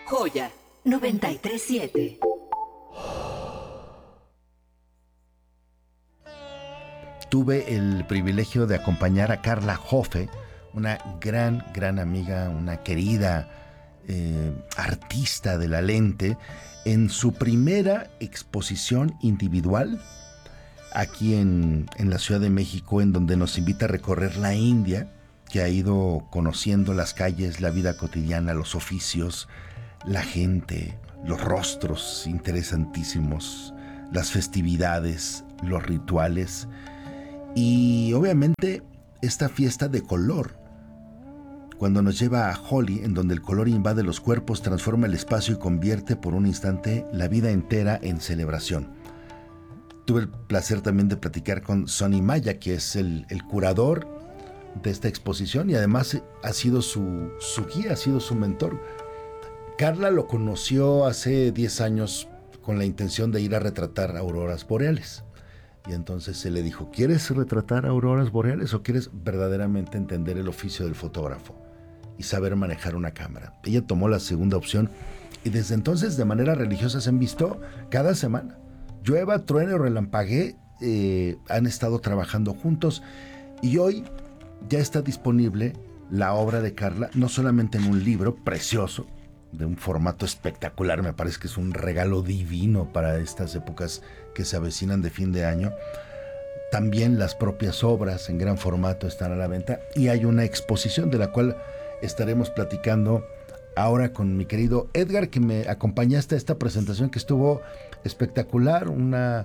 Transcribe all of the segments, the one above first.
Joya 93.7. Tuve el privilegio de acompañar a Carla Joffe, una gran amiga, una querida artista de la lente, en su primera exposición individual aquí en la Ciudad de México, en donde nos invita a recorrer la India, que ha ido conociendo las calles, la vida cotidiana, los oficios, la gente, los rostros interesantísimos, las festividades, los rituales y obviamente esta fiesta de color. Cuando nos lleva a Holi, en donde el color invade los cuerpos, transforma el espacio y convierte por un instante la vida entera en celebración. Tuve el placer también de platicar con Sonny Maya, que es el curador de esta exposición y además ha sido su guía, ha sido su mentor. Carla lo conoció hace 10 años con la intención de ir a retratar auroras boreales. Y entonces se le dijo, ¿quieres retratar auroras boreales o quieres verdaderamente entender el oficio del fotógrafo y saber manejar una cámara? Ella tomó la segunda opción y desde entonces de manera religiosa se han visto cada semana. Llueva, truene o relampaguee, han estado trabajando juntos y hoy ya está disponible la obra de Carla, no solamente en un libro precioso, de un formato espectacular, me parece que es un regalo divino para estas épocas que se avecinan de fin de año. También las propias obras en gran formato están a la venta y hay una exposición de la cual estaremos platicando ahora con mi querido Edgar, que me acompañaste a esta presentación que estuvo espectacular, una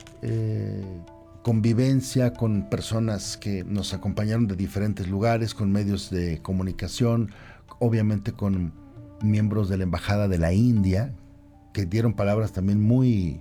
convivencia con personas que nos acompañaron de diferentes lugares, con medios de comunicación, obviamente con miembros de la Embajada de la India, que dieron palabras también muy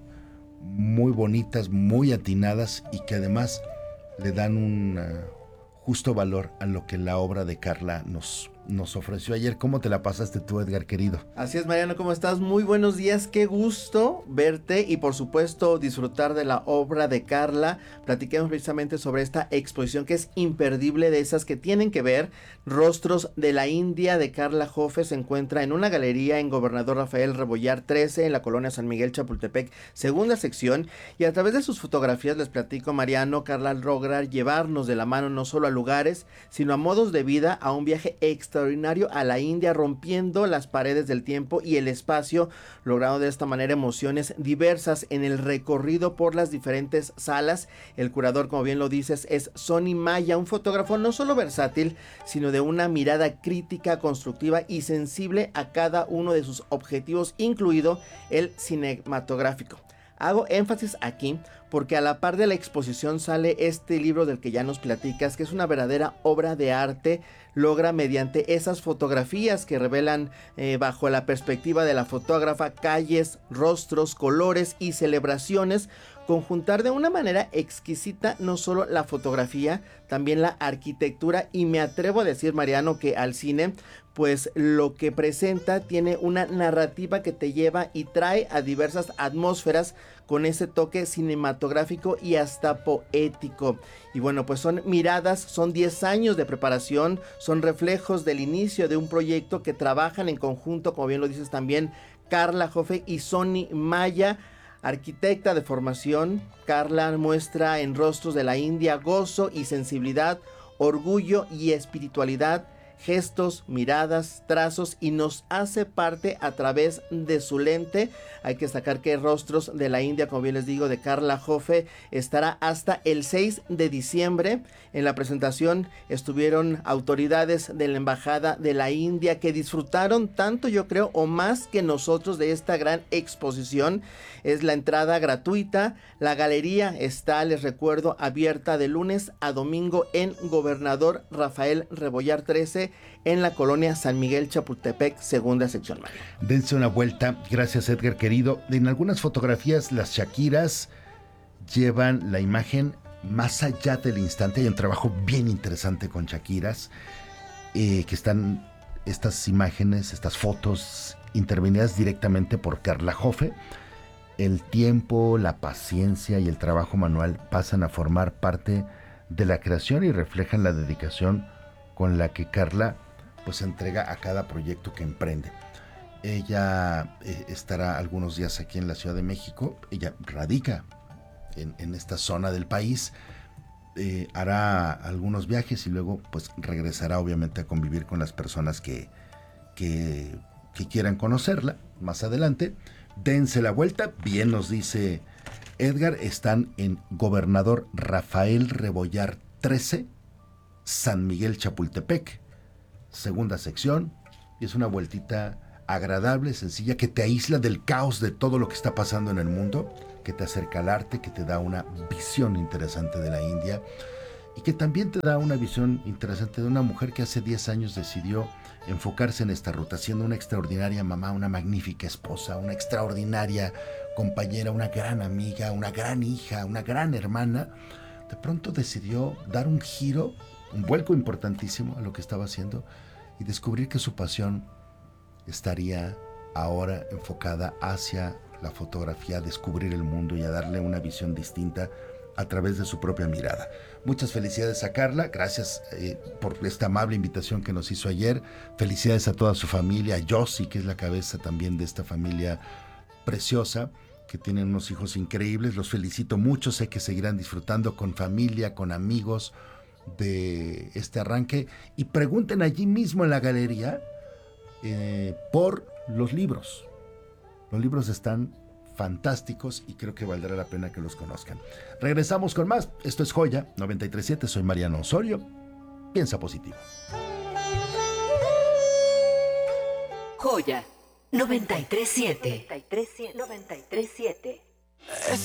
bonitas, muy atinadas y que además le dan un justo valor a lo que la obra de Carla nos ofreció ayer. ¿Cómo te la pasaste tú, Edgar, querido? Así es, Mariano, ¿cómo estás? Muy buenos días, qué gusto verte y por supuesto disfrutar de la obra de Carla. Platiquemos precisamente sobre esta exposición que es imperdible, de esas que tienen que ver. Rostros de la India de Carla Joffe se encuentra en una galería en Gobernador Rafael Rebollar 13 en la colonia San Miguel Chapultepec, segunda sección, y a través de sus fotografías, les platico, Mariano, Carla logra llevarnos de la mano no solo a lugares, sino a modos de vida, a un viaje extraordinario a la India, rompiendo las paredes del tiempo y el espacio, logrando de esta manera emociones diversas en el recorrido por las diferentes salas. El curador, como bien lo dices, es Sonny Maya, un fotógrafo no solo versátil, sino de una mirada crítica, constructiva y sensible a cada uno de sus objetivos, incluido el cinematográfico. Hago énfasis aquí porque a la par de la exposición sale este libro del que ya nos platicas, que es una verdadera obra de arte. Logra mediante esas fotografías que revelan bajo la perspectiva de la fotógrafa calles, rostros, colores y celebraciones, conjuntar de una manera exquisita no solo la fotografía, también la arquitectura, y me atrevo a decir, Mariano, que al cine pues lo que presenta tiene una narrativa que te lleva y trae a diversas atmósferas con ese toque cinematográfico y hasta poético. Y bueno, pues son miradas, son 10 años de preparación, son reflejos del inicio de un proyecto que trabajan en conjunto, como bien lo dices también, Carla Joffe y Sonny Maya. Arquitecta de formación, Carla muestra en Rostros de la India gozo y sensibilidad, orgullo y espiritualidad, gestos, miradas, trazos, y nos hace parte a través de su lente. Hay que destacar que Rostros de la India, como bien les digo, de Carla Joffe, estará hasta el 6 de diciembre. En la presentación estuvieron autoridades de la Embajada de la India que disfrutaron tanto, yo creo, o más que nosotros, de esta gran exposición. Es la entrada gratuita. La galería está, les recuerdo, abierta de lunes a domingo en Gobernador Rafael Rebollar 13 en la colonia San Miguel Chapultepec, segunda sección. Dense una vuelta. Gracias, Edgar, querido. En algunas fotografías las Shakiras llevan la imagen más allá del instante. Hay un trabajo bien interesante con Shakiras, que están estas imágenes, estas fotos intervenidas directamente por Carla Joffe. El tiempo, la paciencia y el trabajo manual pasan a formar parte de la creación y reflejan la dedicación con la que Carla pues entrega a cada proyecto que emprende. Ella estará algunos días aquí en la Ciudad de México. Ella radica en esta zona del país. Hará algunos viajes y luego pues regresará obviamente a convivir con las personas que quieran conocerla más adelante. Dense la vuelta, bien nos dice Edgar, están en Gobernador Rafael Rebollar 13, San Miguel Chapultepec, segunda sección, y es una vueltita agradable, sencilla, que te aísla del caos de todo lo que está pasando en el mundo, que te acerca al arte, que te da una visión interesante de la India y que también te da una visión interesante de una mujer que hace 10 años decidió enfocarse en esta ruta, siendo una extraordinaria mamá, una magnífica esposa, una extraordinaria compañera, una gran amiga, una gran hija, una gran hermana. De pronto decidió dar un giro, un vuelco importantísimo a lo que estaba haciendo y descubrir que su pasión estaría ahora enfocada hacia la fotografía, a descubrir el mundo y a darle una visión distinta a través de su propia mirada. Muchas felicidades a Carla, gracias por esta amable invitación que nos hizo ayer. Felicidades a toda su familia, a Yossi, que es la cabeza también de esta familia preciosa, que tienen unos hijos increíbles. Los felicito mucho, sé que seguirán disfrutando con familia, con amigos de este arranque. Y pregunten allí mismo en la galería por los libros. Los libros están fantásticos y creo que valdrá la pena que los conozcan. Regresamos con más. Esto es Joya 93.7. Soy Mariano Osorio. Piensa positivo. Joya 93.7. 93.7.